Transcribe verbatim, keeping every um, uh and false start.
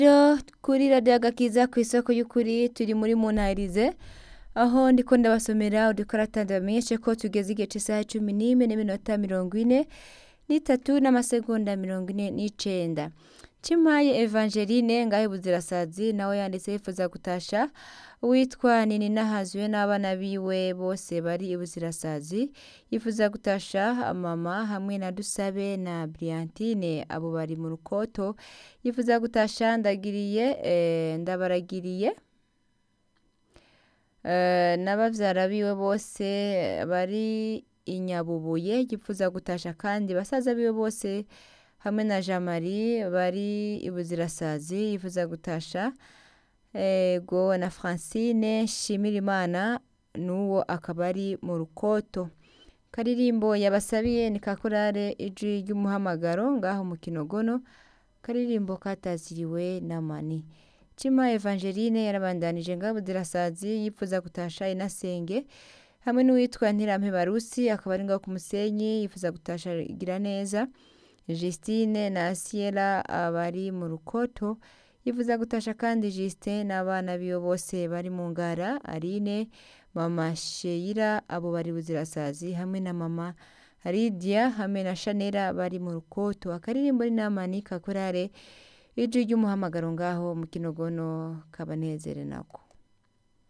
Rero kuri radiyo agakiza ku isoko y'ukuri turi muri munahirize aho ndiko ndabasomera udukarata ndabamenyeshe ko tugeze igihe c'isaha cumi n'imwe n'iminota mirongo ine n'itatu n'amasegonda mirongo ine n'icenda. Cimpaye Evangeline ngahe Buzirasazi nawe yanditse yifuza gutasha uwitwa Nini Nahazwe n'abana biwe bose bari i Buzirasazi, yifuza gutasha mama hamwe na Dusabe na Briantine abo bari mu Rukoto, yifuza gutasha Ndagiriye eh, Ndabaragiriye eh, n'abavyara biwe bose bari i Nyabubuye, yifuza gutasha kandi basaza biwe bose hamwe na Jean Marie bari i Buzirasazi, yifuza gutasha ego na Francine Shimirimana n'uwo akaba ari mu Rukoto. Karirimbo yabasabiye ni kakorare ijwi ry'umuhamagaro ngaho mu Kinogono, karirimbo kataziriwe na Mani. Cima Evangeline yarabandanije ngaho Buzirasazi, yifuza gutasha Inasenge hamwe n'uwitwa Ntirampe Barusi akaba ari ngaho ku Musenyi, yifuza gutasha Giraneza Justine na Siela abari mu Rukoto, yifuza gutasha kandi Justin n'abana biwe bose bari mu Ngara, Aline, mama Sheila abo bari Buzirasazi hamwe na mama Lydia hamwe na Shanera bari mu Rukoto. Akaririmbo ni Namani kakorare ijwi ry'umuhamagaro ngaho mu Kinogono kabanezere nako.